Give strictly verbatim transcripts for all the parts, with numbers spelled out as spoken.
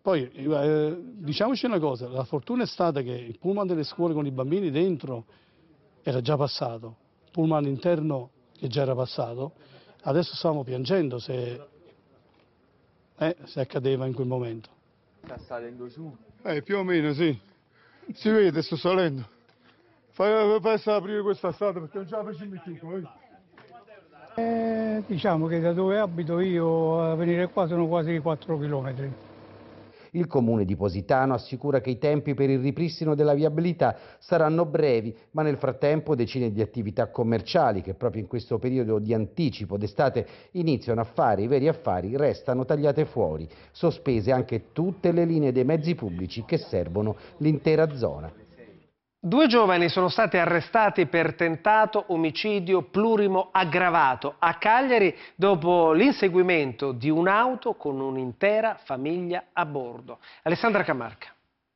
Poi eh, diciamoci una cosa, la fortuna è stata che il pullman delle scuole con i bambini dentro era già passato, il pullman interno che già era passato, adesso stavamo piangendo se, eh, se accadeva in quel momento. Sta salendo su? Eh, più o meno sì, si vede, sto salendo. Fai, fai aprire questa strada perché non ce la facciamo più poi. Eh, diciamo che da dove abito io a venire qua sono quasi quattro chilometri. Il comune di Positano assicura che i tempi per il ripristino della viabilità saranno brevi, ma nel frattempo decine di attività commerciali che proprio in questo periodo di anticipo d'estate iniziano a fare i veri affari restano tagliate fuori, sospese anche tutte le linee dei mezzi pubblici che servono l'intera zona. Due giovani sono stati arrestati per tentato omicidio plurimo aggravato a Cagliari dopo l'inseguimento di un'auto con un'intera famiglia a bordo. Alessandra Camarca.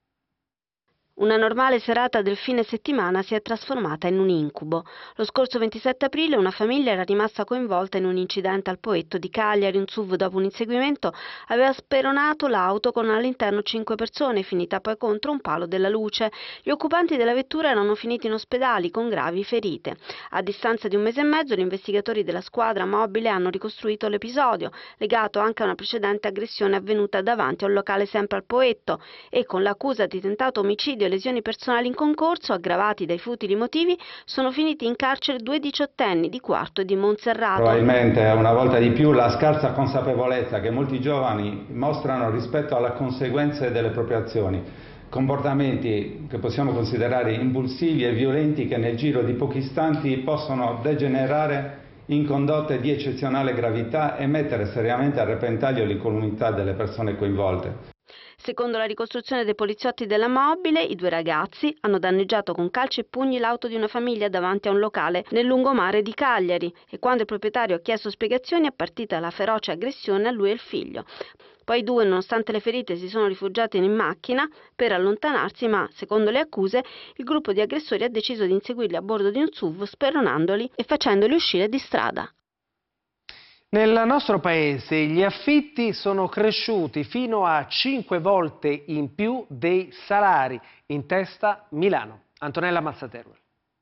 Una normale serata del fine settimana si è trasformata in un incubo. Lo scorso ventisette aprile una famiglia era rimasta coinvolta in un incidente al Poetto di Cagliari. Un S U V dopo un inseguimento aveva speronato l'auto con all'interno cinque persone, finita poi contro un palo della luce. Gli occupanti della vettura erano finiti in ospedale con gravi ferite. A distanza di un mese e mezzo gli investigatori della squadra mobile hanno ricostruito l'episodio, legato anche a una precedente aggressione avvenuta davanti a un locale sempre al Poetto, e con l'accusa di tentato omicidio e lesioni personali in concorso, aggravati dai futili motivi, sono finiti in carcere due diciottenni di Quarto e di Monserrato. Probabilmente una volta di più la scarsa consapevolezza che molti giovani mostrano rispetto alle conseguenze delle proprie azioni, comportamenti che possiamo considerare impulsivi e violenti che nel giro di pochi istanti possono degenerare in condotte di eccezionale gravità e mettere seriamente a repentaglio l'incolumità delle persone coinvolte. Secondo la ricostruzione dei poliziotti della mobile, i due ragazzi hanno danneggiato con calci e pugni l'auto di una famiglia davanti a un locale nel lungomare di Cagliari e quando il proprietario ha chiesto spiegazioni è partita la feroce aggressione a lui e il figlio. Poi i due, nonostante le ferite, si sono rifugiati in macchina per allontanarsi, ma, secondo le accuse, il gruppo di aggressori ha deciso di inseguirli a bordo di un S U V, speronandoli e facendoli uscire di strada. Nel nostro paese gli affitti sono cresciuti fino a cinque volte in più dei salari, in testa Milano. Antonella Mazzaterra.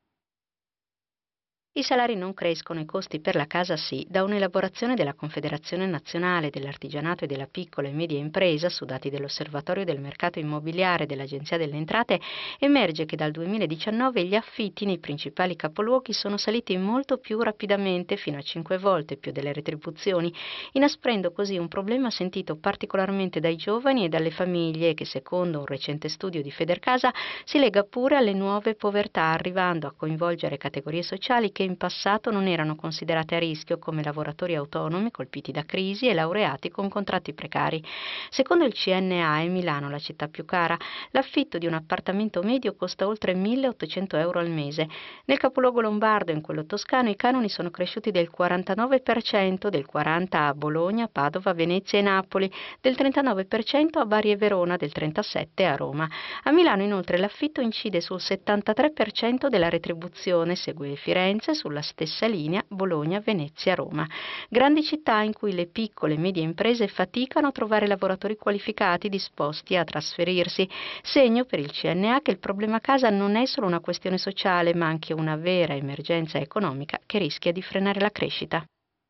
I salari non crescono, i costi per la casa sì. Da un'elaborazione della Confederazione Nazionale dell'Artigianato e della Piccola e Media Impresa, su dati dell'Osservatorio del Mercato Immobiliare dell'Agenzia delle Entrate, emerge che dal duemiladiciannove gli affitti nei principali capoluoghi sono saliti molto più rapidamente, fino a cinque volte più delle retribuzioni, inasprendo così un problema sentito particolarmente dai giovani e dalle famiglie che, secondo un recente studio di Federcasa, si lega pure alle nuove povertà, arrivando a coinvolgere categorie sociali che in passato non erano considerate a rischio, come lavoratori autonomi colpiti da crisi e laureati con contratti precari. Secondo il C N A, in Milano, la città più cara, l'affitto di un appartamento medio costa oltre milleottocento euro al mese. Nel capoluogo lombardo e in quello toscano i canoni sono cresciuti del quarantanove per cento, del quaranta per cento a Bologna, Padova, Venezia e Napoli, del trentanove per cento a Bari e Verona, del trentasette per cento a Roma. A Milano inoltre l'affitto incide sul settantatré per cento della retribuzione, segue Firenze sulla stessa linea Bologna, Venezia, Roma. Grandi città in cui le piccole e medie imprese faticano a trovare lavoratori qualificati disposti a trasferirsi. Segno per il C N A che il problema casa non è solo una questione sociale, ma anche una vera emergenza economica che rischia di frenare la crescita.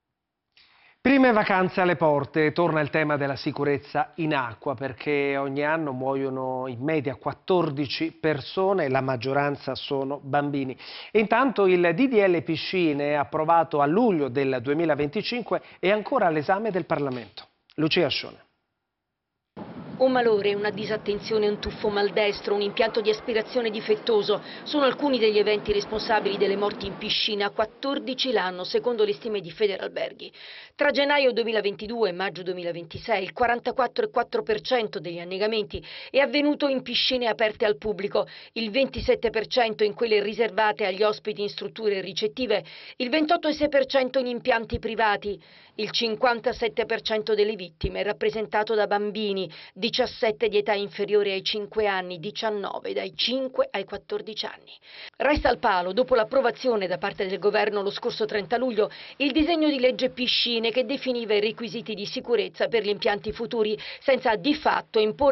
Prime vacanze alle porte, torna il tema della sicurezza in acqua, perché ogni anno muoiono in media quattordici persone, la maggioranza sono bambini. E intanto il D D L piscine, approvato a luglio del duemilaventicinque, è ancora all'esame del Parlamento. Lucia Ascione. Un malore, una disattenzione, un tuffo maldestro, un impianto di aspirazione difettoso sono alcuni degli eventi responsabili delle morti in piscina, quattordici l'anno secondo le stime di Federalberghi. Tra gennaio duemilaventidue e maggio duemilaventisei il quarantaquattro virgola quattro per cento degli annegamenti è avvenuto in piscine aperte al pubblico, il ventisette per cento in quelle riservate agli ospiti in strutture ricettive, il ventotto virgola sei per cento in impianti privati. Il cinquantasette per cento delle vittime è rappresentato da bambini, diciassette di età inferiore ai cinque anni, diciannove dai cinque ai quattordici anni. Resta al palo, dopo l'approvazione da parte del governo lo scorso trenta luglio, il disegno di legge piscine che definiva i requisiti di sicurezza per gli impianti futuri, senza di fatto imporre